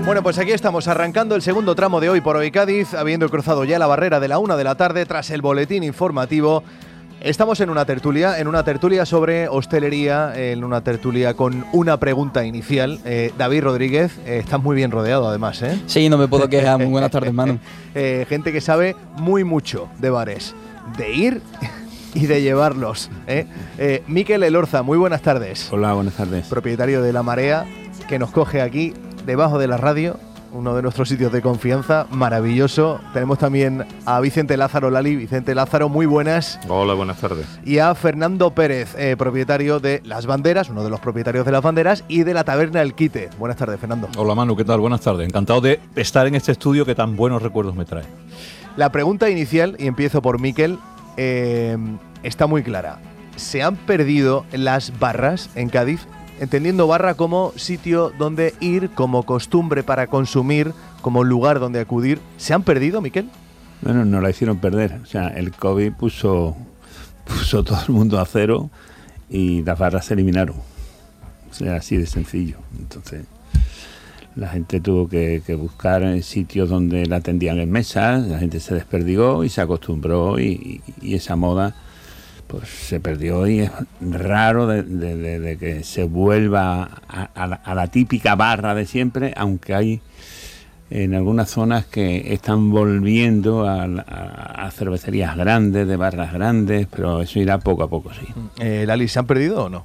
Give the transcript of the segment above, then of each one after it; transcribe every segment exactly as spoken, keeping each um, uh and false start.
Bueno, pues aquí estamos arrancando el segundo tramo de Hoy por Hoy Cádiz, habiendo cruzado ya la barrera de la una de la tarde tras el boletín informativo. Estamos en una tertulia, en una tertulia sobre hostelería, en una tertulia con una pregunta inicial. Eh, David Rodríguez, eh, estás muy bien rodeado además, ¿eh? Sí, no me puedo quejar. Muy buenas tardes, Manu. eh, gente que sabe muy mucho de bares, de ir y de llevarlos. ¿eh? Eh, Mikel Elorza, muy buenas tardes. Hola, buenas tardes. Propietario de La Marea, que nos coge aquí debajo de la radio, uno de nuestros sitios de confianza, maravilloso. Tenemos también a Vicente Lázaro Lali. Vicente Lázaro, muy buenas. Hola, buenas tardes. Y a Fernando Pérez, eh, propietario de Las Banderas, uno de los propietarios de Las Banderas y de la Taberna El Quite. Buenas tardes, Fernando. Hola, Manu, ¿qué tal? Buenas tardes. Encantado de estar en este estudio que tan buenos recuerdos me trae. La pregunta inicial, y empiezo por Mikel, eh, está muy clara. ¿Se han perdido las barras en Cádiz? Entendiendo barra como sitio donde ir, como costumbre para consumir, como lugar donde acudir. ¿Se han perdido, Mikel? Bueno, no la hicieron perder. O sea, el COVID puso, puso todo el mundo a cero y las barras se eliminaron. O sea, así de sencillo. Entonces, la gente tuvo que, que buscar sitios donde la atendían en mesas, la gente se desperdigó y se acostumbró y, y, y esa moda pues se perdió y es raro de, de, de, de que se vuelva a, a, la, a la típica barra de siempre, aunque hay en algunas zonas que están volviendo a, a, a cervecerías grandes, de barras grandes, pero eso irá poco a poco, sí. Eh, Lali, ¿se han perdido o no?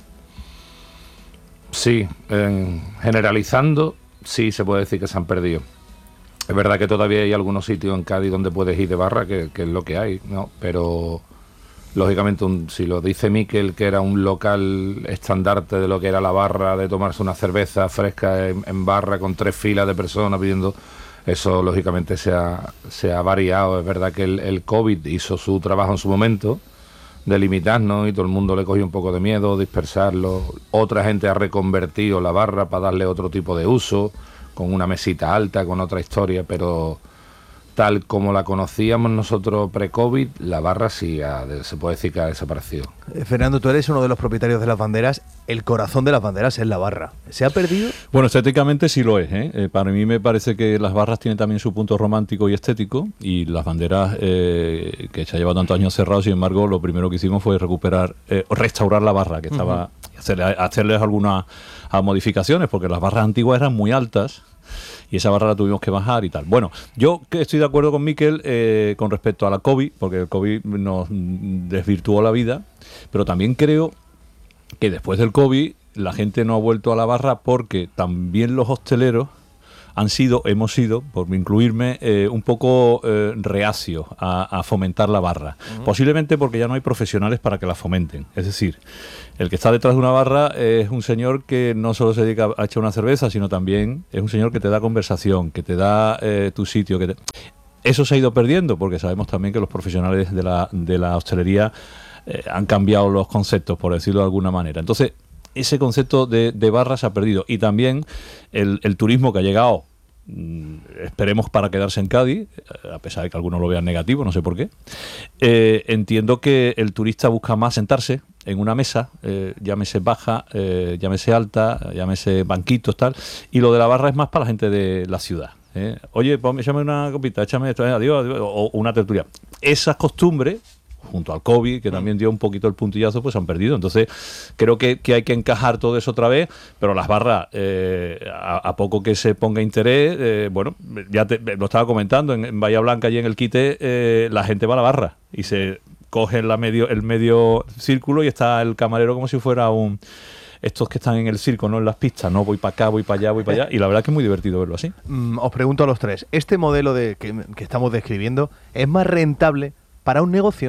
Sí, eh, generalizando, sí se puede decir que se han perdido. Es verdad que todavía hay algunos sitios en Cádiz donde puedes ir de barra, que, que es lo que hay, ¿no? Pero lógicamente, un, si lo dice Mikel, que era un local estandarte de lo que era la barra, de tomarse una cerveza fresca en, en barra con tres filas de personas pidiendo, eso lógicamente se ha, se ha variado. Es verdad que el, el COVID hizo su trabajo en su momento, de limitarnos, y todo el mundo le cogió un poco de miedo, dispersarlo. Otra gente ha reconvertido la barra para darle otro tipo de uso, con una mesita alta, con otra historia, pero tal como la conocíamos nosotros pre-COVID, la barra sí ha, se puede decir que ha desaparecido. Eh, Fernando, tú eres uno de los propietarios de Las Banderas. El corazón de Las Banderas es la barra. ¿Se ha perdido? Bueno, estéticamente sí lo es, ¿eh? Eh, para mí me parece que las barras tienen también su punto romántico y estético, y Las Banderas, eh, que se ha llevado tantos años cerrado, sin embargo, lo primero que hicimos fue recuperar, eh, restaurar la barra, que estaba, uh-huh. hacerle, hacerles algunas modificaciones, porque las barras antiguas eran muy altas, y esa barra la tuvimos que bajar y tal. Bueno, yo que estoy de acuerdo con Mikel eh, con respecto a la COVID, porque el COVID nos desvirtuó la vida, pero también creo que después del COVID la gente no ha vuelto a la barra porque también los hosteleros han sido, hemos sido, por incluirme, eh, un poco eh, reacios a, a fomentar la barra. Uh-huh. Posiblemente porque ya no hay profesionales para que la fomenten. Es decir, el que está detrás de una barra es un señor que no solo se dedica a echar una cerveza, sino también es un señor que te da conversación, que te da eh, tu sitio. Que te... Eso se ha ido perdiendo porque sabemos también que los profesionales de la, de la hostelería eh, han cambiado los conceptos, por decirlo de alguna manera. Entonces, ese concepto de, de barra se ha perdido, y también el, el turismo que ha llegado, mmm, esperemos para quedarse en Cádiz, a pesar de que algunos lo vean negativo, no sé por qué. Eh, entiendo que el turista busca más sentarse en una mesa, eh, llámese baja, eh, llámese alta, llámese banquitos, tal, y lo de la barra es más para la gente de la ciudad. Eh. Oye, ponme, échame una copita, échame esto, eh, adiós, adiós, o una tertulia. Esas costumbres, junto al COVID, que también dio un poquito el puntillazo, pues han perdido. Entonces, creo que, que hay que encajar todo eso otra vez, pero las barras, eh, a, a poco que se ponga interés, eh, bueno, ya te, lo estaba comentando, en, en Bahía Blanca y en el Quite, eh, la gente va a la barra y se coge la medio, el medio círculo y está el camarero como si fuera un... estos que están en el circo, no en las pistas, no voy para acá, voy para allá, voy para allá, y la verdad es que es muy divertido verlo así. Mm, os pregunto a los tres, ¿este modelo de que, que estamos describiendo es más rentable para un negocio?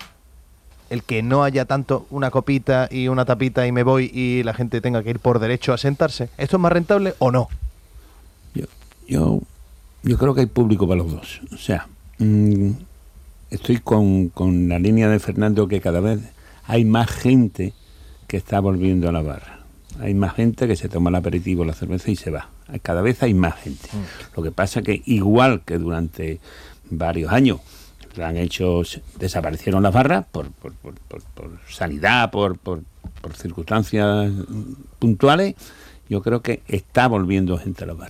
El que no haya tanto una copita y una tapita y me voy y la gente tenga que ir por derecho a sentarse. ¿Esto es más rentable o no? Yo, yo, yo creo que hay público para los dos. O sea, mmm, estoy con, con la línea de Fernando, que cada vez hay más gente que está volviendo a la barra. Hay más gente que se toma el aperitivo, la cerveza y se va. Cada vez hay más gente. Mm. Lo que pasa que igual que durante varios años lo han hecho, desaparecieron las barras por, por, por, por, por sanidad, por, por, por circunstancias puntuales, yo creo que está volviendo gente a la barra.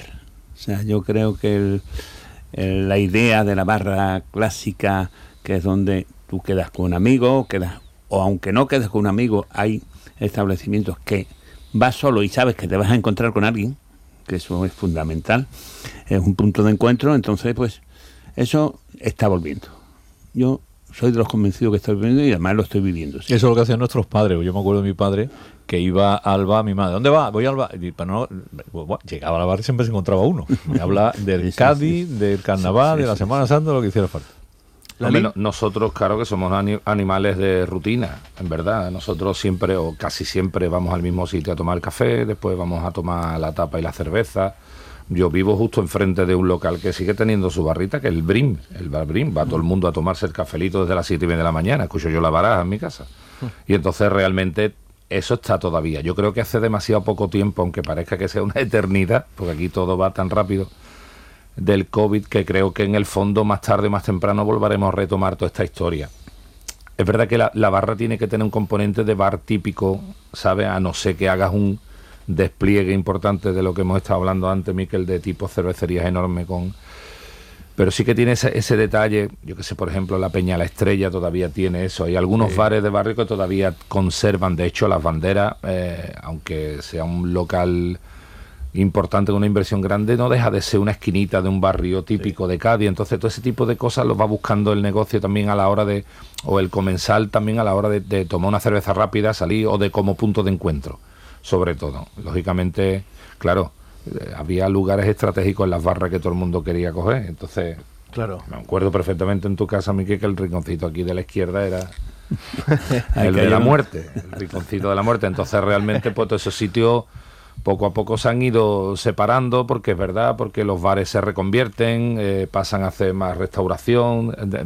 O sea, yo creo que el, el, la idea de la barra clásica, que es donde tú quedas con un amigo, quedas, o aunque no quedes con un amigo, hay establecimientos que vas solo y sabes que te vas a encontrar con alguien, que eso es fundamental, es un punto de encuentro, entonces pues eso está volviendo. Yo soy de los convencidos que estoy viviendo y además lo estoy viviendo. ¿Sí? Eso es lo que hacían nuestros padres. Yo me acuerdo de mi padre que iba al bar, mi madre, ¿dónde va? Voy al bar. Y para no, bueno, llegaba al bar y siempre se encontraba uno. Me habla del sí, sí, Cádiz, sí. del carnaval, sí, sí, de la Semana sí, Santa, lo que hiciera falta. Hombre, no, nosotros, claro que somos animales de rutina, en verdad. Nosotros siempre, o casi siempre, vamos al mismo sitio a tomar el café, después vamos a tomar la tapa y la cerveza. Yo vivo justo enfrente de un local que sigue teniendo su barrita, que es el Brim, el bar Brim. Va todo el mundo a tomarse el cafelito desde las siete y media de la mañana. Escucho yo la baraja en mi casa. Y entonces realmente eso está todavía. Yo creo que hace demasiado poco tiempo, aunque parezca que sea una eternidad, porque aquí todo va tan rápido, del COVID, que creo que en el fondo más tarde o más temprano volveremos a retomar toda esta historia. Es verdad que la, la barra tiene que tener un componente de bar típico, ¿sabes? A no ser que hagas un despliegue importante de lo que hemos estado hablando antes, Miquel, de tipo cervecerías enormes con... Pero sí que tiene ese, ese detalle, yo que sé, por ejemplo, la Peña La Estrella todavía tiene eso. Hay algunos sí. bares de barrio que todavía conservan, de hecho, las banderas, eh, aunque sea un local importante con una inversión grande, no deja de ser una esquinita de un barrio típico sí. de Cádiz. Entonces todo ese tipo de cosas los va buscando el negocio también a la hora de, o el comensal también a la hora de, de tomar una cerveza rápida, salir, o de como punto de encuentro, sobre todo. Lógicamente, claro, eh, había lugares estratégicos en las barras que todo el mundo quería coger. Entonces, claro, me acuerdo perfectamente en tu casa, Miquel, que el rinconcito aquí de la izquierda era el de la muerte, el rinconcito de la muerte. Entonces realmente pues todos esos sitios poco a poco se han ido separando, porque es verdad, porque los bares se reconvierten, eh, pasan a hacer más restauración. De,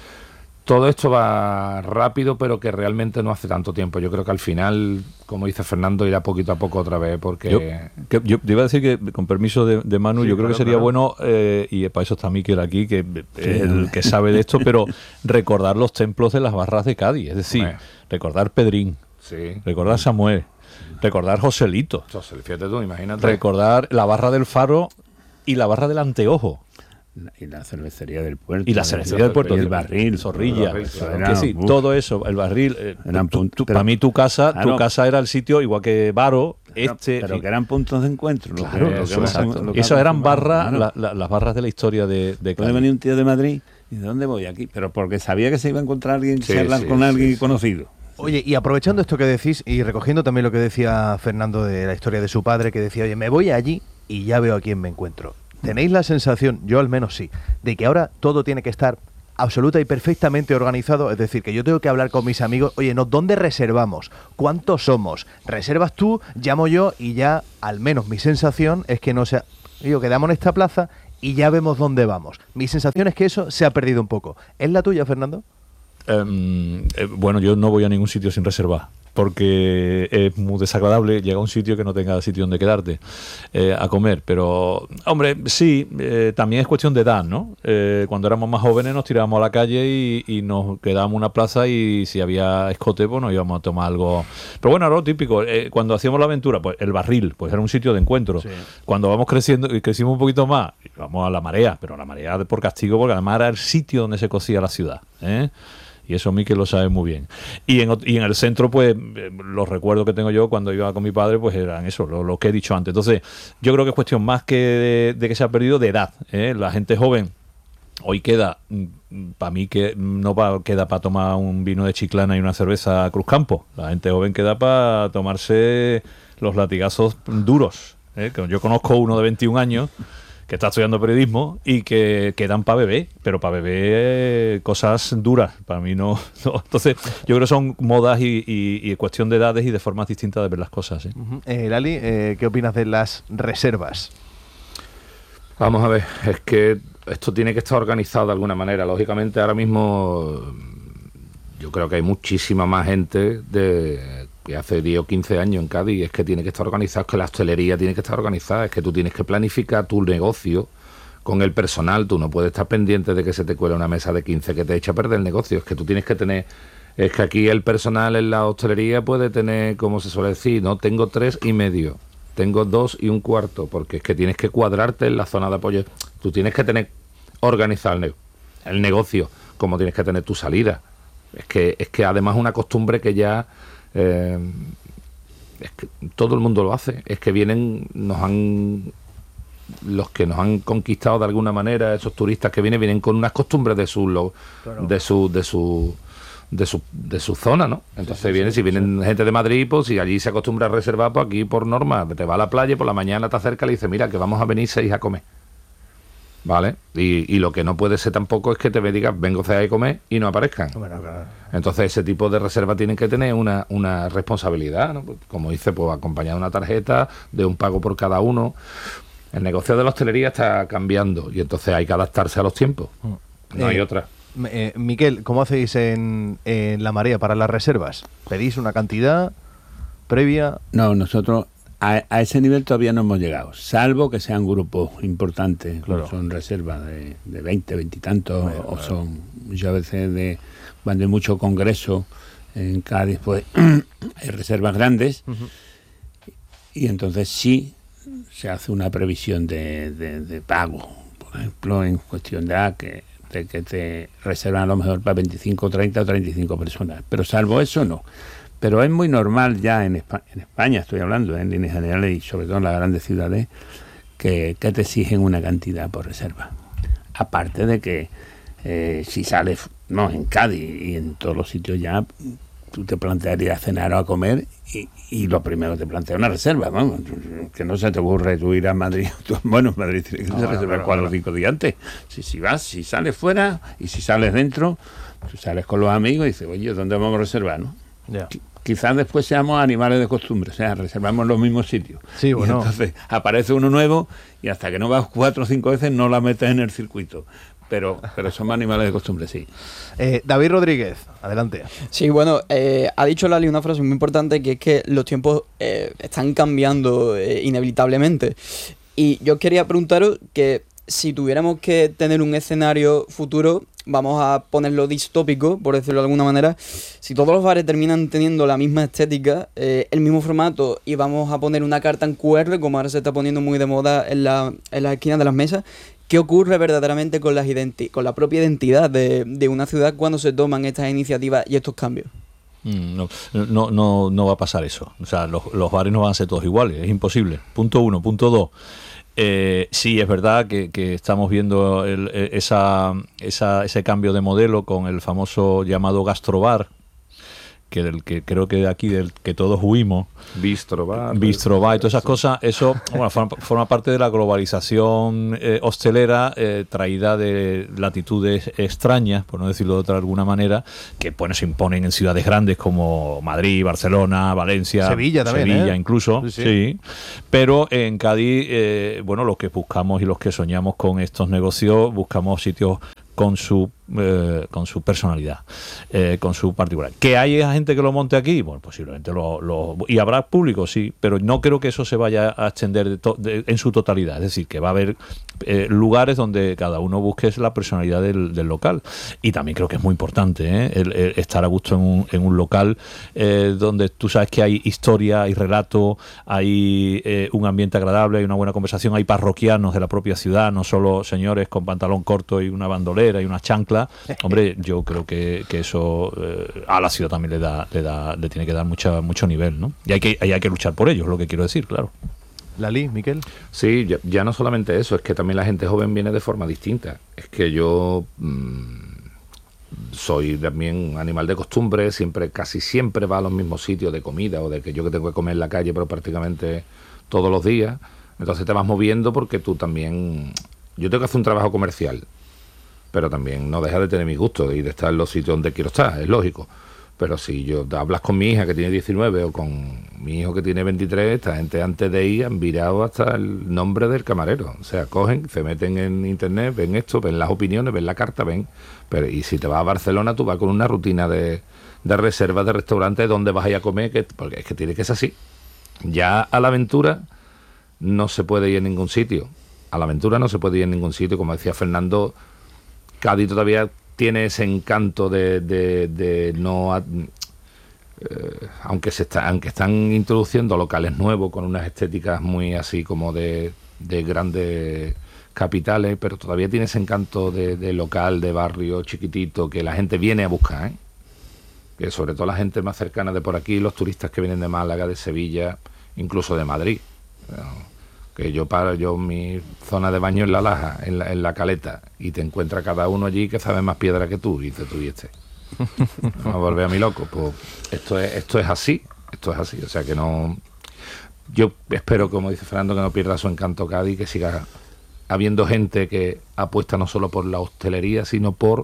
todo esto va rápido, pero que realmente no hace tanto tiempo. Yo creo que al final, como dice Fernando, irá poquito a poco otra vez, porque... Yo, que, yo te iba a decir que, con permiso de, de Manu, sí, yo creo claro, que sería claro. bueno, eh, y para eso está Miquel aquí, que es sí. el que sabe de esto, pero recordar los templos de las barras de Cádiz, es decir, bueno. recordar Pedrín, sí. recordar Samuel, recordar Joselito. José, fíjate tú, imagínate. Recordar la barra del Faro y la barra del Anteojo. Y la cervecería del puerto. Y la cervecería del puerto. Y el barril. Zorrilla. El barril, claro. Que sí, todo eso, el barril. Eh, tu, tu, para mí tu casa claro. tu casa era el sitio, igual que Varo, pero, este... Pero que eran puntos de encuentro. Claro, lo eso, exacto. Lo que Eso eran barras, la, la, las barras de la historia de, de Puede venir un tío de Madrid y ¿de dónde voy? Aquí. Pero porque sabía que se iba a encontrar alguien, sí, charlar sí, con sí, alguien sí. conocido. Oye, y aprovechando esto que decís y recogiendo también lo que decía Fernando de la historia de su padre, que decía, oye, me voy allí y ya veo a quién me encuentro. ¿Tenéis la sensación, yo al menos sí, de que ahora todo tiene que estar absoluta y perfectamente organizado? Es decir, que yo tengo que hablar con mis amigos, oye, no, ¿dónde reservamos? ¿Cuántos somos? ¿Reservas tú? Llamo yo y ya, al menos mi sensación es que no sea... Digo, quedamos en esta plaza y ya vemos dónde vamos. Mi sensación es que eso se ha perdido un poco. ¿Es la tuya, Fernando? Um, eh, bueno, yo no voy a ningún sitio sin reservar, porque es muy desagradable llegar a un sitio que no tenga sitio donde quedarte eh, a comer. Pero, hombre, sí, eh, también es cuestión de edad, ¿no? Eh, cuando éramos más jóvenes nos tirábamos a la calle y, y nos quedábamos en una plaza y si había escote, pues nos íbamos a tomar algo. Pero bueno, era lo típico. Eh, cuando hacíamos la aventura, pues el barril, pues era un sitio de encuentro. Sí. Cuando vamos creciendo y crecimos un poquito más, vamos a la marea, pero la marea por castigo, porque además era el sitio donde se cocía la ciudad, ¿eh? Y eso Miquel lo sabe muy bien. Y en, y en el centro, pues, eh, los recuerdos que tengo yo cuando iba con mi padre, pues eran eso, lo, lo que he dicho antes. Entonces, yo creo que es cuestión más que de, de que se ha perdido de edad, ¿eh? La gente joven hoy queda, para mí, que no pa, queda para tomar un vino de Chiclana y una cerveza Cruzcampo. La gente joven queda para tomarse los latigazos duros, ¿eh? Yo conozco uno de veintiún años que está estudiando periodismo y que quedan para beber, pero para beber cosas duras. Para mí no, no. Entonces, yo creo que son modas y, y, y cuestión de edades y de formas distintas de ver las cosas. ¿eh? Uh-huh. eh, Lali, eh, ¿qué opinas de las reservas? Vamos a ver, es que esto tiene que estar organizado de alguna manera. Lógicamente, ahora mismo yo creo que hay muchísima más gente de... que hace diez o quince años en Cádiz, es que tiene que estar organizado, es que la hostelería tiene que estar organizada, es que tú tienes que planificar tu negocio con el personal, tú no puedes estar pendiente de que se te cuele una mesa de quince que te echa a perder el negocio, es que tú tienes que tener, es que aquí el personal en la hostelería puede tener, como se suele decir, no, tengo tres y medio, tengo dos y un cuarto, porque es que tienes que cuadrarte en la zona de apoyo. Tú tienes que tener organizado el, ne- el negocio, como tienes que tener tu salida. Es que, es que además es una costumbre que ya... Eh, es que todo el mundo lo hace. Es que vienen, nos han... los que nos han conquistado de alguna manera, esos turistas que vienen, vienen con unas costumbres de su... Lo, claro. de su... de su de su, de su zona, ¿no? Entonces sí, sí, vienen, sí, si vienen sí. gente de Madrid, pues si allí se acostumbra a reservar, pues aquí por norma, te va a la playa y por la mañana te acerca y le dice, mira, que vamos a venir seis a comer, ¿vale? Y, y lo que no puede ser tampoco es que te me digas, vengo seis a comer y no aparezcan. Bueno, claro. Entonces ese tipo de reserva tienen que tener una, una responsabilidad, ¿no? Como dice, pues acompañar una tarjeta de un pago por cada uno. El negocio de la hostelería está cambiando y entonces hay que adaptarse a los tiempos. No eh. hay otra. Eh, Miquel, ¿cómo hacéis en, en La Marea para las reservas? ¿Pedís una cantidad previa? No, nosotros a, a ese nivel todavía no hemos llegado, salvo que sean grupos importantes, claro. Son reservas de, de veinte, veinte y tantos, bueno, o claro. son muchas veces de van de mucho congreso en Cádiz, pues hay reservas grandes uh-huh. y entonces sí se hace una previsión de, de, de pago, por ejemplo, en cuestión de ah, que de que te reservan a lo mejor para veinticinco, treinta o treinta y cinco personas, pero salvo eso no. Pero es muy normal ya en España, en España estoy hablando, ¿eh? En líneas generales y sobre todo en las grandes ciudades, que, que te exigen una cantidad por reserva. Aparte de que eh, si sales, no, en Cádiz y en todos los sitios ya, tú te plantearías cenar o a comer y, y lo primero te plantea una reserva, vamos, que no se te ocurre tú ir a Madrid, tú, bueno, Madrid tiene que no, reservar claro, cuatro o cinco días antes. Si, si vas, si sales fuera y si sales dentro, tú sales con los amigos y dices, oye, ¿dónde vamos a reservar, no? Yeah. Qu- quizás después seamos animales de costumbre, o sea, reservamos los mismos sitios. Sí, bueno. Y entonces aparece uno nuevo y hasta que no vas cuatro o cinco veces no la metes en el circuito. Pero, pero somos animales de costumbre, sí. Eh, David Rodríguez, adelante. Sí, bueno, eh, ha dicho Lali una frase muy importante, que es que los tiempos eh, están cambiando eh, inevitablemente. Y yo quería preguntaros que si tuviéramos que tener un escenario futuro, vamos a ponerlo distópico, por decirlo de alguna manera, si todos los bares terminan teniendo la misma estética, eh, el mismo formato, y vamos a poner una carta en cu erre, como ahora se está poniendo muy de moda en la, en las esquinas de las mesas, ¿qué ocurre verdaderamente con, las identi- con la propia identidad de, de una ciudad cuando se toman estas iniciativas y estos cambios? Mm, no, no, no, no va a pasar eso. O sea, los, los bares no van a ser todos iguales, es imposible. Punto uno. Punto dos. Eh, sí, es verdad que, que estamos viendo el, esa, esa, ese cambio de modelo con el famoso llamado gastrobar, que del que creo que de aquí del que todos huimos, Bistrobar, Bistrobar y todas esas cosas, eso bueno, forma, forma parte de la globalización eh, hostelera eh, traída de latitudes extrañas, por no decirlo de otra alguna manera, que bueno, se imponen en ciudades grandes como Madrid, Barcelona, Valencia, Sevilla también, Sevilla ¿eh? incluso, sí, sí. sí. Pero en Cádiz, eh, bueno, los que buscamos y los que soñamos con estos negocios, buscamos sitios con su eh, con su personalidad, eh, con su particular. ¿Que hay gente que lo monte aquí? Bueno, posiblemente lo, lo y habrá público, sí, pero no creo que eso se vaya a extender de to, de, en su totalidad. Es decir, que va a haber eh, lugares donde cada uno busque la personalidad del, del local. Y también creo que es muy importante ¿eh? el, el estar a gusto en un, en un local eh, donde tú sabes que hay historia, hay relato, hay eh, un ambiente agradable, hay una buena conversación, hay parroquianos de la propia ciudad, no solo señores con pantalón corto y una bandolera y una chancla. Hombre, yo creo que, que eso eh, a la ciudad también le da, le da, le tiene que dar mucha, mucho nivel, ¿no? Y hay que, hay, hay que luchar por ello, es lo que quiero decir, claro. Lali, Miquel. Sí, ya, ya no solamente eso, es que también la gente joven viene de forma distinta. Es que yo mmm, soy también un animal de costumbre, siempre, casi siempre va a los mismos sitios de comida, o de que yo que tengo que comer en la calle, pero prácticamente todos los días. Entonces te vas moviendo porque tú también... Yo tengo que hacer un trabajo comercial, pero también no deja de tener mi gusto y de estar en los sitios donde quiero estar, es lógico. Pero si yo hablas con mi hija que tiene diecinueve o con mi hijo que tiene veintitrés, esta gente antes de ir han virado hasta el nombre del camarero. O sea, cogen, se meten en internet, ven esto, ven las opiniones, ven la carta, ven... Pero y si te vas a Barcelona, tú vas con una rutina de, de reservas de restaurantes donde vas a ir a comer, que, porque es que tiene que ser así. Ya a la aventura no se puede ir en ningún sitio. A la aventura no se puede ir en ningún sitio, como decía Fernando... Cádiz todavía tiene ese encanto de, de, de no... eh, aunque se está, aunque están introduciendo locales nuevos con unas estéticas muy así como de, de grandes capitales, pero todavía tiene ese encanto de, de local, de barrio chiquitito, que la gente viene a buscar, ¿eh? Que sobre todo la gente más cercana de por aquí, los turistas que vienen de Málaga, de Sevilla, incluso de Madrid. Que yo paro, yo mi zona de baño en la Laja, en la, en la Caleta, y te encuentra cada uno allí que sabe más piedra que tú, y dices tú y este. No me volver a mi loco. Pues esto es, esto es así, esto es así. O sea que no. Yo espero, como dice Fernando, que no pierda su encanto Cádiz, que siga habiendo gente que apuesta no solo por la hostelería, sino por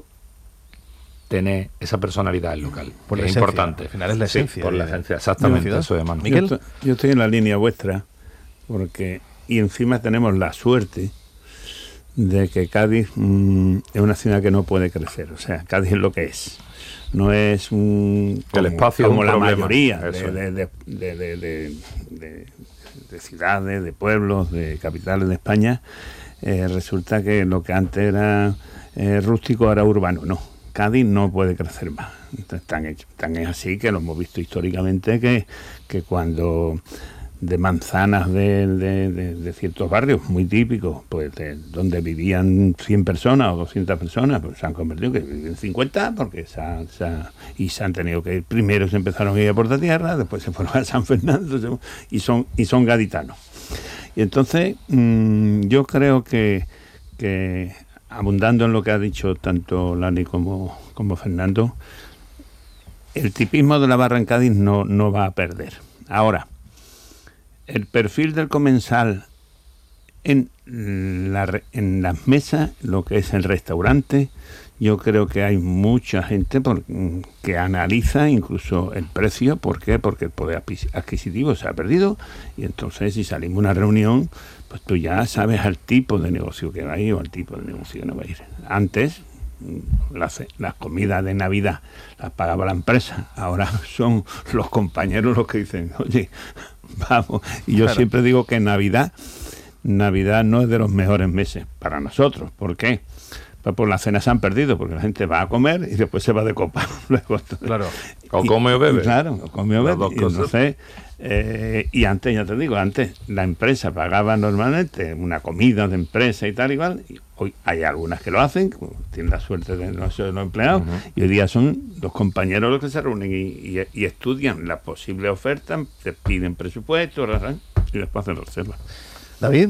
tener esa personalidad local. Por es esencia, importante. Al final es la esencia. Sí, por de, la esencia, exactamente. de Eso es, Manu. Miquel. Yo, estoy, yo estoy en la línea vuestra, porque y encima tenemos la suerte de que Cádiz mmm, es una ciudad que no puede crecer. O sea, Cádiz es lo que es. No es un como, el espacio como es un la problema. mayoría de, Eso es. de, de, de, de, de, de, de ciudades, de pueblos, de capitales de España. Eh, resulta que lo que antes era eh, rústico ahora urbano. No, Cádiz no puede crecer más. Entonces, tan, hecho, tan es así que lo hemos visto históricamente que, que cuando de manzanas de, de, de, de ciertos barrios muy típicos, pues de, donde vivían cien personas o doscientas personas, pues se han convertido que viven cincuenta, porque se ha, se ha, y se han tenido que ir, primero se empezaron a ir a Portatierra, después se fueron a San Fernando y son, y son gaditanos. Y entonces mmm, yo creo que, que abundando en lo que ha dicho tanto Lali como, como Fernando, el tipismo de la barra en Cádiz no, no va a perder. Ahora, el perfil del comensal en, la, en las mesas, lo que es el restaurante, yo creo que hay mucha gente por, que analiza incluso el precio. ¿Por qué? Porque el poder adquisitivo se ha perdido, y entonces si salimos a una reunión, pues tú ya sabes al tipo de negocio que va a ir o al tipo de negocio que no va a ir. Antes las, las comidas de Navidad las pagaba la empresa, ahora son los compañeros los que dicen, oye, vamos. Y yo claro. siempre digo que Navidad Navidad no es de los mejores meses para nosotros. ¿Por qué? Pues por las cenas se han perdido, porque la gente va a comer y después se va de copa. Luego, claro. O come o bebe. Claro, o come o bebe. Y entonces, eh, y antes, ya te digo, antes la empresa pagaba normalmente una comida de empresa y tal igual. Y hoy hay algunas que lo hacen, tienen la suerte de no ser los empleados, uh-huh. y hoy día son los compañeros los que se reúnen y, y, y estudian las posibles ofertas, te piden presupuestos y después hacen reservas. David.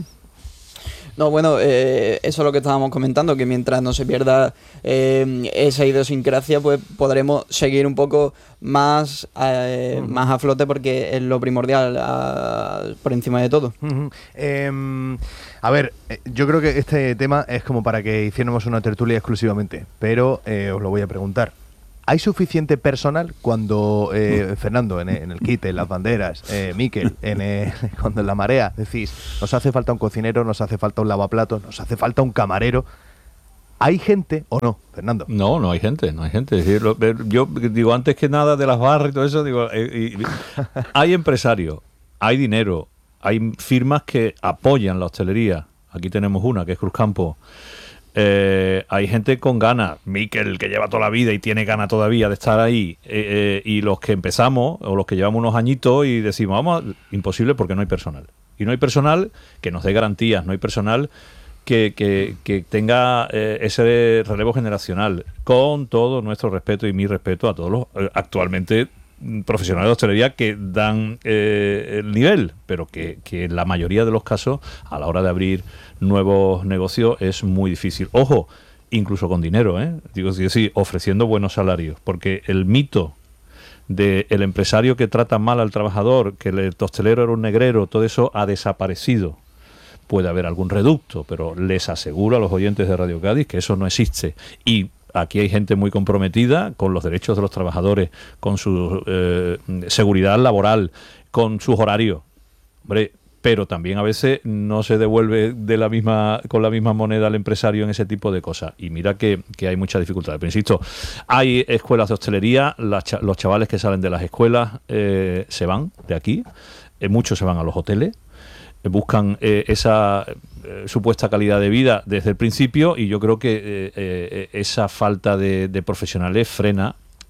No, bueno, eh, eso es lo que estábamos comentando, que mientras no se pierda eh, esa idiosincrasia, pues podremos seguir un poco más, eh, uh-huh. más a flote, porque es lo primordial a, por encima de todo. Uh-huh. Eh, a ver, yo creo que este tema es como para que hiciéramos una tertulia exclusivamente, pero eh, os lo voy a preguntar. ¿Hay suficiente personal cuando, eh, Fernando, en, en el kit, en las banderas, eh, Miquel, en, eh, cuando en la marea, decís, nos hace falta un cocinero, nos hace falta un lavaplatos, nos hace falta un camarero? ¿Hay gente o no, Fernando? No, no hay gente, no hay gente. Es decir, lo, yo digo, antes que nada de las barras y todo eso, digo, eh, y, hay empresarios, hay dinero, hay firmas que apoyan la hostelería. Aquí tenemos una, que es Cruzcampo. Eh, hay gente con ganas, Miquel, que lleva toda la vida y tiene ganas todavía de estar ahí, eh, eh, y los que empezamos, o los que llevamos unos añitos y decimos, vamos, imposible porque no hay personal. Y no hay personal que nos dé garantías, no hay personal que, que, que tenga eh, ese relevo generacional, con todo nuestro respeto y mi respeto a todos los eh, actualmente profesionales de hostelería que dan eh, el nivel, pero que, que en la mayoría de los casos, a la hora de abrir nuevos negocios, es muy difícil. Ojo, incluso con dinero, ¿eh? Digo, sí, sí, ofreciendo buenos salarios, porque el mito del empresario que trata mal al trabajador, que el hostelero era un negrero, todo eso ha desaparecido. Puede haber algún reducto, pero les aseguro a los oyentes de Radio Cádiz que eso no existe. Y aquí hay gente muy comprometida con los derechos de los trabajadores, con su eh, seguridad laboral, con sus horarios. Hombre, pero también a veces no se devuelve de la misma con la misma moneda al empresario en ese tipo de cosas. Y mira que, que hay mucha dificultad. Pero insisto, hay escuelas de hostelería, las, los chavales que salen de las escuelas eh, se van de aquí, eh, muchos se van a los hoteles, eh, buscan eh, esa eh, supuesta calidad de vida desde el principio, y yo creo que eh, eh, esa falta de, de profesionales frena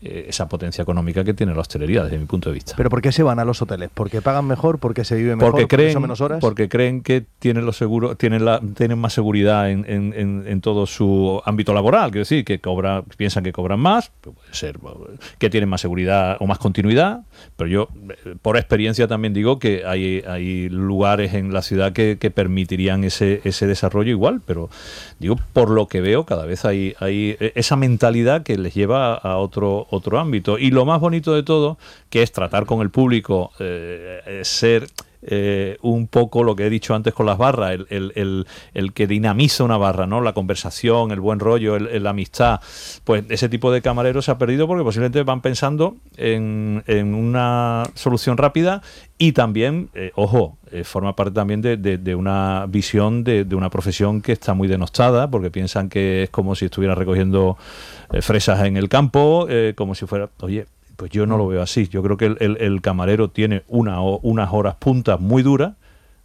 eh, esa potencia económica que tiene la hostelería, desde mi punto de vista. ¿Pero por qué se van a los hoteles? ¿Porque pagan mejor? ¿Porque se vive mejor? Porque creen, son menos horas? porque creen que tienen los seguros, tienen la, tienen más seguridad en, en, en, en todo su ámbito laboral, quiero decir, que cobra, piensan que cobran más, puede ser que tienen más seguridad o más continuidad, pero yo por experiencia también digo que hay, hay lugares en la ciudad que, que permitirían ese, ese desarrollo igual, pero digo, por lo que veo, cada vez hay, hay esa mentalidad que les lleva a otro, otro ámbito. Y lo más bonito de todo, que es tratar con el público, eh, ser eh, un poco lo que he dicho antes con las barras, el, el, el, el que dinamiza una barra, ¿no? La conversación, el buen rollo, el, el, la amistad. Pues ese tipo de camareros se ha perdido porque posiblemente van pensando en, en una solución rápida y también, eh, ojo, eh, forma parte también de, de, de una visión de, de una profesión que está muy denostada porque piensan que es como si estuviera recogiendo eh, fresas en el campo, eh, como si fuera... Oye, pues yo no lo veo así. Yo creo que el, el, el camarero tiene una, unas horas puntas muy duras,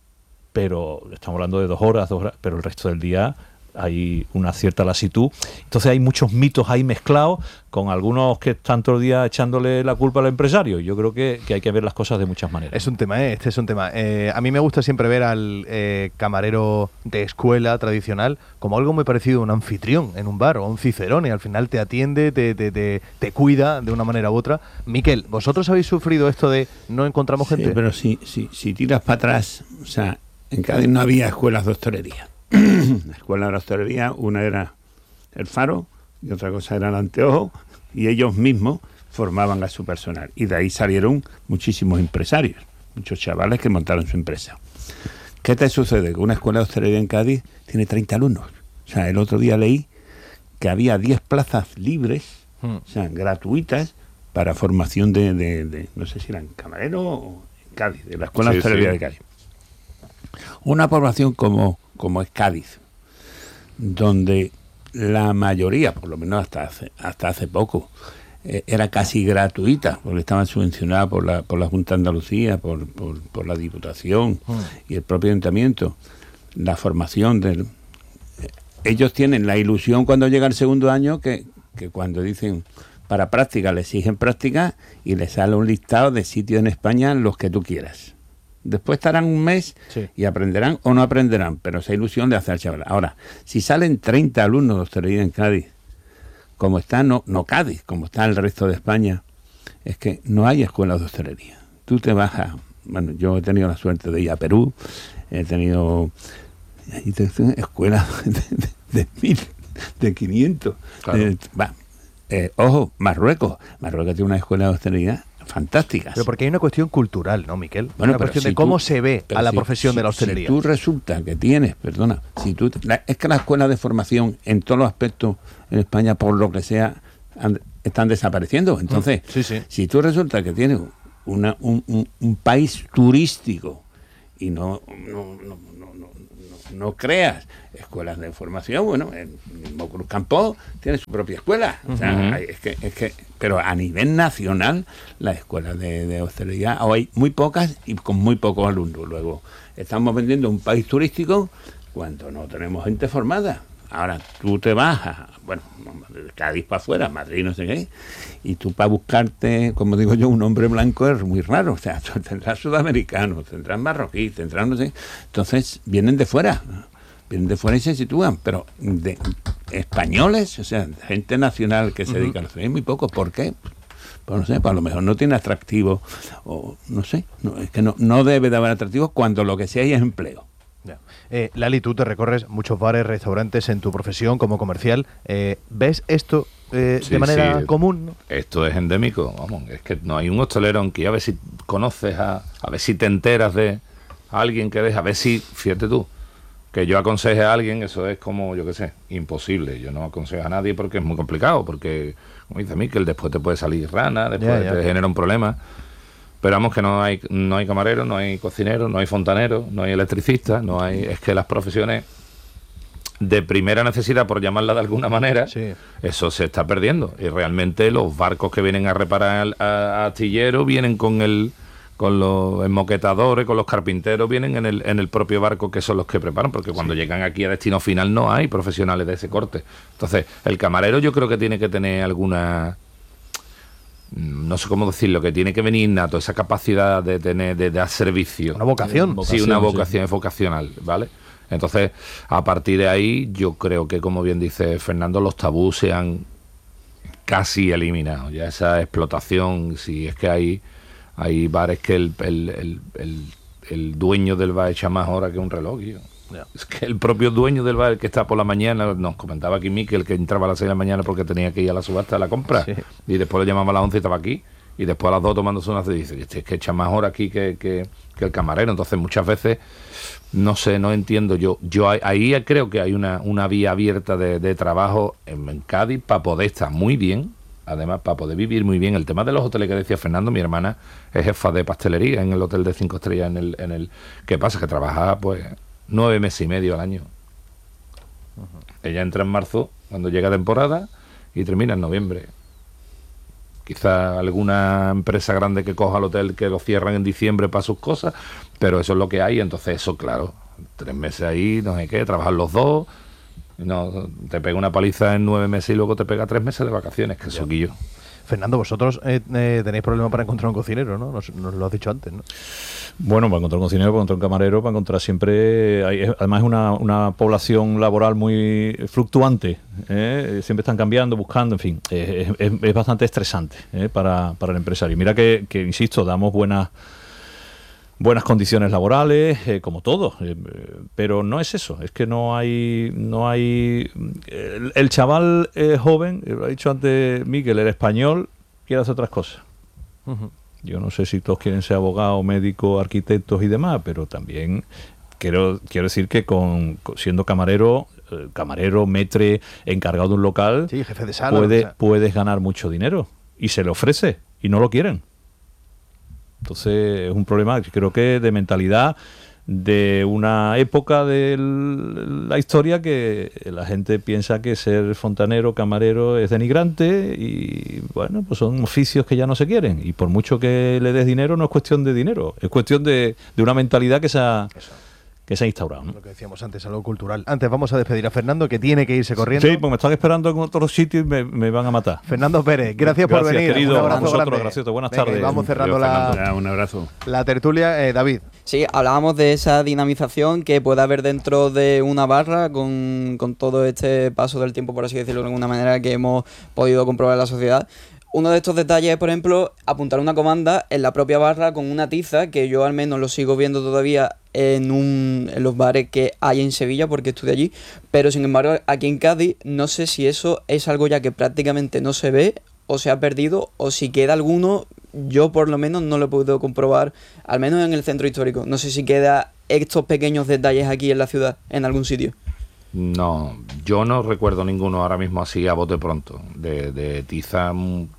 pero estamos hablando de dos horas, dos horas, pero el resto del día hay una cierta lasitud. Entonces hay muchos mitos ahí mezclados con algunos que están todo el día echándole la culpa al empresario. Yo creo que, que hay que ver las cosas de muchas maneras. Es un tema, ¿eh? Este es un tema. Eh, a mí me gusta siempre ver al eh, camarero de escuela tradicional como algo muy parecido a un anfitrión en un bar o a un cicerone. Al final te atiende, te, te, te, te cuida de una manera u otra. Miquel, ¿vosotros habéis sufrido esto de no encontramos gente? Sí, pero si, si, si tiras para atrás, o sea, en Cádiz no había escuelas de hostelería. La escuela de la hostelería, una era el Faro y otra cosa era el Anteojo, y ellos mismos formaban a su personal, y de ahí salieron muchísimos empresarios, muchos chavales que montaron su empresa. ¿Qué te sucede? Que una escuela de hostelería en Cádiz tiene treinta alumnos. O sea, el otro día leí que había diez plazas libres, hmm. o sea, gratuitas, para formación de, de, de no sé si eran camareros o en Cádiz, de la escuela sí, de hostelería sí. de Cádiz. Una población como como es Cádiz, donde la mayoría, por lo menos hasta hace, hasta hace poco, eh, era casi gratuita, porque estaban subvencionadas por la, por la Junta de Andalucía, por, por, por la Diputación mm. y el propio Ayuntamiento, la formación del... Eh, ellos tienen la ilusión cuando llega el segundo año que, que cuando dicen para práctica, le exigen práctica y les sale un listado de sitios en España los que tú quieras. Después estarán un mes sí. y aprenderán o no aprenderán, pero esa ilusión de hacer chaval. Ahora, si salen treinta alumnos de hostelería en Cádiz, como está, no, no Cádiz, como está el resto de España, es que no hay escuelas de hostelería. Tú te vas a... Bueno, yo he tenido la suerte de ir a Perú, he tenido escuelas de, de, de mil, de quinientos. Claro. De, va, eh, ojo, Marruecos. Marruecos tiene una escuela de hostelería fantásticas. Pero porque hay una cuestión cultural, ¿no, Miquel? Bueno, una cuestión si de cómo tú, se ve a la si, profesión si, de la hostelería. Si tú resulta que tienes, perdona, si tú la, es que las escuelas de formación en todos los aspectos en España, por lo que sea, han, están desapareciendo. Entonces, mm, sí, sí. si tú resulta que tienes una, un, un, un país turístico y no, no, no, no, no, no, no creas escuelas de formación, bueno, el mismo Cruz Campo tiene su propia escuela. O sea, uh-huh. hay, es que, es que, pero a nivel nacional, las escuelas de, de hostelería hay muy pocas y con muy pocos alumnos. Luego, estamos vendiendo un país turístico cuando no tenemos gente formada. Ahora, tú te vas a, bueno, de Cádiz para afuera, Madrid, no sé qué, y tú para buscarte, como digo yo, un hombre blanco es muy raro. O sea, tendrás sudamericanos, tendrás marroquíes, tendrás no sé. Entonces, vienen de fuera. Vienen de fuera y se sitúan, pero de españoles, o sea, gente nacional que se uh-huh. dedica a los hay muy pocos. ¿Por qué? Pues no sé, pues a lo mejor no tiene atractivo, o no sé, no, es que no, no debe de haber atractivo cuando lo que sí hay es empleo. Yeah. Eh, Lali, tú te recorres muchos bares, restaurantes en tu profesión como comercial. Eh, ¿Ves esto eh, sí, de manera sí. común? ¿No? Esto es endémico, vamos, es que no hay un hostelero en que a ver si conoces, a, a ver si te enteras de alguien que deja, a ver si, fíjate tú, que yo aconseje a alguien, eso es como, yo qué sé, imposible. Yo no aconsejo a nadie porque es muy complicado, porque, como dice Miquel, después te puede salir rana, después yeah, yeah. te genera un problema. Pero vamos, que no hay no hay camareros, no hay cocineros, no hay fontaneros, no hay electricistas, no hay... Es que las profesiones de primera necesidad, por llamarla de alguna manera, sí. eso se está perdiendo. Y realmente los barcos que vienen a reparar a, a astilleros vienen con el... con los enmoquetadores, con los carpinteros, vienen en el en el propio barco, que son los que preparan, porque cuando sí. llegan aquí a destino final no hay profesionales de ese corte. Entonces, el camarero yo creo que tiene que tener alguna no sé cómo decirlo, que tiene que venir innato, esa capacidad de tener, de, de dar servicio. Una vocación. Sí, una vocación, es vocacional, ¿vale? Entonces, a partir de ahí, yo creo que, como bien dice Fernando, los tabús se han casi eliminado. Ya esa explotación, si es que hay, hay bares que el, el, el, el, el dueño del bar echa más horas que un reloj, tío. Yeah. Es que el propio dueño del bar, el que está por la mañana, nos comentaba aquí Miquel, que entraba a las seis de la mañana porque tenía que ir a la subasta de la compra, sí. Y después le llamaba a las once y estaba aquí, y después a las dos tomándose una y dice, es que echa más horas aquí que, que, que el camarero. Entonces muchas veces, no sé, no entiendo, yo yo ahí creo que hay una, una vía abierta de, de trabajo en, en Cádiz para poder estar muy bien, además para poder vivir muy bien. El tema de los hoteles que decía Fernando, mi hermana es jefa de pastelería en el hotel de cinco estrellas, en el, en el ¿qué pasa? Que trabaja pues nueve meses y medio al año. Uh-huh. Ella entra en marzo, cuando llega temporada, y termina en noviembre. Quizá alguna empresa grande que coja el hotel que lo cierran en diciembre para sus cosas, pero eso es lo que hay. Entonces eso, claro, tres meses ahí, no sé qué, trabajan los dos, no, te pega una paliza en nueve meses y luego te pega tres meses de vacaciones, que eso guillo. Fernando, vosotros eh, eh, tenéis problemas para encontrar un cocinero, ¿no? Nos, nos lo has dicho antes, ¿no? Bueno, para encontrar un cocinero, para encontrar un camarero, para encontrar siempre... Hay, además es una, una población laboral muy fluctuante, ¿eh? Siempre están cambiando, buscando, en fin. Eh, es, es bastante estresante, ¿eh? para, para el empresario. Mira que, que, insisto, damos buenas... buenas condiciones laborales, eh, como todo, eh, pero no es eso, es que no hay, no hay, el, el chaval eh, joven, lo ha dicho antes Miguel, el español quiere hacer otras cosas. Uh-huh. Yo no sé si todos quieren ser abogados, médicos, arquitectos y demás, pero también quiero, quiero decir que con, con siendo camarero, eh, camarero, maître, encargado de un local, sí, jefe de sala, puede, o sea. puedes ganar mucho dinero y se le ofrece y no lo quieren. Entonces es un problema, creo que de mentalidad de una época de la historia que la gente piensa que ser fontanero, camarero es denigrante y bueno, pues son oficios que ya no se quieren y por mucho que le des dinero no es cuestión de dinero, es cuestión de, de una mentalidad que se ha... Eso. que se ha instaurado, ¿no? Lo que decíamos antes, algo cultural. Antes vamos a despedir a Fernando, que tiene que irse corriendo. Sí, porque me están esperando en otros sitios y me, me van a matar. Fernando Pérez, gracias, gracias por venir. Querido, un abrazo nosotros, grande. Gracias, buenas Venga, tardes. Vamos cerrando la, un abrazo. la tertulia. Eh, David. Sí, hablábamos de esa dinamización que puede haber dentro de una barra con, con todo este paso del tiempo, por así decirlo de alguna manera, que hemos podido comprobar en la sociedad. Uno de estos detalles es, por ejemplo, apuntar una comanda en la propia barra con una tiza, que yo al menos lo sigo viendo todavía en, un, en los bares que hay en Sevilla, porque estuve allí, pero sin embargo aquí en Cádiz no sé si eso es algo ya que prácticamente no se ve o se ha perdido, o si queda alguno, yo por lo menos no lo he podido comprobar, al menos en el centro histórico. No sé si queda estos pequeños detalles aquí en la ciudad, en algún sitio. No, yo no recuerdo ninguno ahora mismo así a bote pronto, de, de tiza...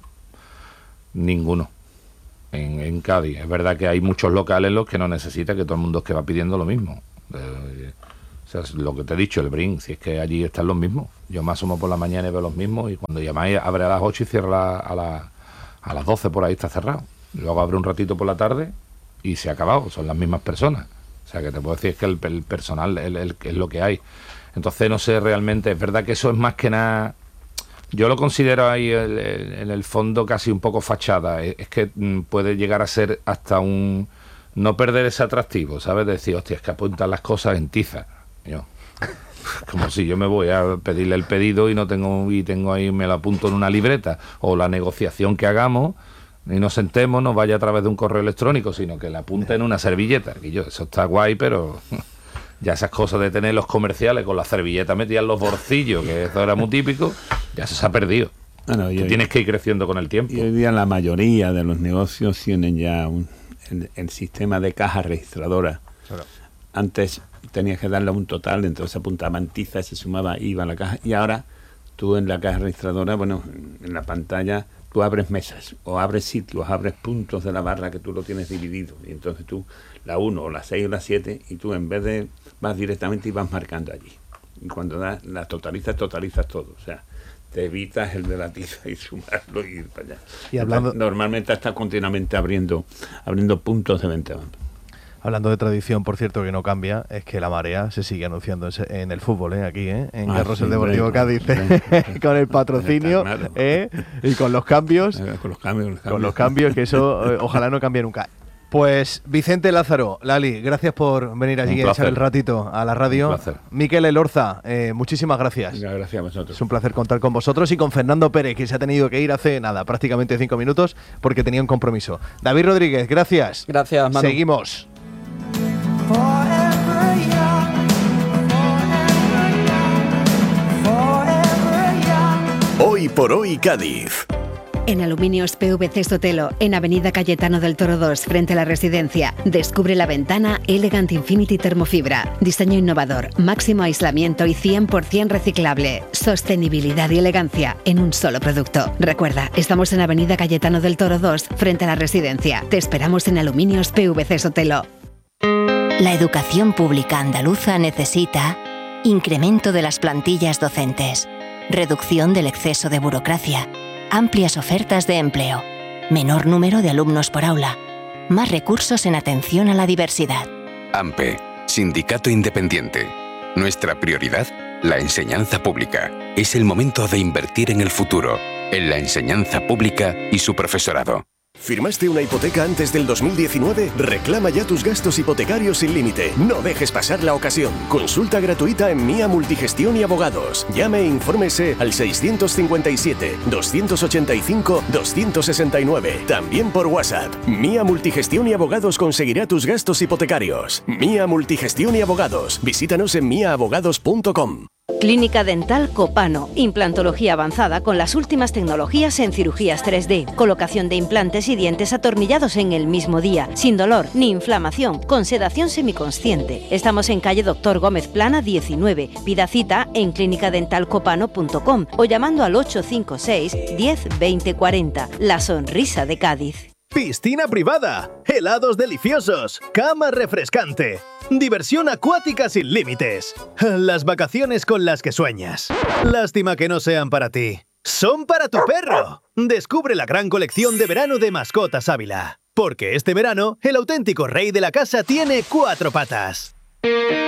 Ninguno en, en Cádiz. Es verdad que hay muchos locales en los que no necesita, que todo el mundo es que va pidiendo lo mismo. Eh, o sea, lo que te he dicho, el Brin, si es que allí están los mismos. Yo me asomo por la mañana y veo los mismos, y cuando llamáis abre a las ocho y cierra a, la, a las doce, por ahí está cerrado. Luego abre un ratito por la tarde y se ha acabado, son las mismas personas. O sea, que te puedo decir que el, el personal el, el, es lo que hay. Entonces no sé realmente, es verdad que eso es más que nada... Yo lo considero ahí el, el, en el fondo casi un poco fachada. Es, es que mm, puede llegar a ser hasta un... No perder ese atractivo, ¿sabes? Decir, hostia, es que apuntan las cosas en tiza. Yo, como si yo me voy a pedirle el pedido y no tengo y tengo ahí, me lo apunto en una libreta. O la negociación que hagamos y nos sentemos, no vaya a través de un correo electrónico, sino que la apunte en una servilleta. Y yo, eso está guay, pero... Ya esas cosas de tener los comerciales con la servilleta metida en los bolsillos, que eso era muy típico, ya se, se ha perdido. Bueno, Tú hoy, tienes que ir creciendo con el tiempo. Y hoy día la mayoría de los negocios tienen ya un, el, el sistema de caja registradora. Claro. Antes tenías que darle un total, entonces apuntaban tiza, se sumaba I V A a la caja, y ahora tú en la caja registradora, bueno, en la pantalla tú abres mesas, o abres sitios, abres puntos de la barra que tú lo tienes dividido, y entonces tú la uno, o la seis, o la siete, y tú en vez de vas directamente y vas marcando allí. Y cuando das, las totalizas, totalizas todo. O sea, te evitas el de la tiza y sumarlo y ir para allá. Y hablando... Normalmente estás continuamente abriendo, abriendo puntos de venta. Hablando de tradición, por cierto, que no cambia, es que la marea se sigue anunciando en el fútbol, ¿eh? Aquí, ¿eh? En Ah, Carrosel sí, Deportivo hombre, Cádiz, hombre. con el patrocinio, Claro. ¿eh? Y con los cambios, Eh, Con los cambios, con los cambios. con los cambios, que eso eh, ojalá no cambie nunca. Pues Vicente Lázaro, Lali, gracias por venir allí Un a echar placer. el ratito a la radio. Un placer. Miquel Elorza, eh, muchísimas gracias. Venga, gracias a vosotros. Es un placer contar con vosotros y con Fernando Pérez, que se ha tenido que ir hace nada, prácticamente cinco minutos, porque tenía un compromiso. David Rodríguez, gracias. Gracias, Manu. Seguimos. Hoy por hoy Cádiz. En Aluminios P V C Sotelo, en Avenida Cayetano del Toro dos, frente a la residencia, descubre la ventana Elegant Infinity Termofibra. Diseño innovador, máximo aislamiento y cien por ciento reciclable. Sostenibilidad y elegancia en un solo producto. Recuerda, estamos en Avenida Cayetano del Toro dos, frente a la residencia. Te esperamos en Aluminios P V C Sotelo. La educación pública andaluza necesita incremento de las plantillas docentes, reducción del exceso de burocracia, amplias ofertas de empleo, menor número de alumnos por aula, más recursos en atención a la diversidad. AMPE, Sindicato Independiente. Nuestra prioridad, la enseñanza pública. Es el momento de invertir en el futuro, en la enseñanza pública y su profesorado. ¿Firmaste una hipoteca antes del dos mil diecinueve? Reclama ya tus gastos hipotecarios sin límite. No dejes pasar la ocasión. Consulta gratuita en Mía Multigestión y Abogados. Llame e infórmese al seiscientos cincuenta y siete, doscientos ochenta y cinco, doscientos sesenta y nueve. También por WhatsApp. Mía Multigestión y Abogados conseguirá tus gastos hipotecarios. Mía Multigestión y Abogados. Visítanos en mía abogados punto com. Clínica Dental Copano. Implantología avanzada con las últimas tecnologías en cirugías tres D. Colocación de implantes y dientes atornillados en el mismo día. Sin dolor ni inflamación. Con sedación semiconsciente. Estamos en calle Doctor Gómez Plana diecinueve. Pida cita en clínica dental copano punto com o llamando al ocho cinco seis, diez, veinte, cuarenta. La sonrisa de Cádiz. Piscina privada, helados deliciosos, cama refrescante, diversión acuática sin límites. Las vacaciones con las que sueñas. Lástima que no sean para ti. Son para tu perro. Descubre la gran colección de verano de Mascotas Ávila. Porque este verano, el auténtico rey de la casa tiene cuatro patas.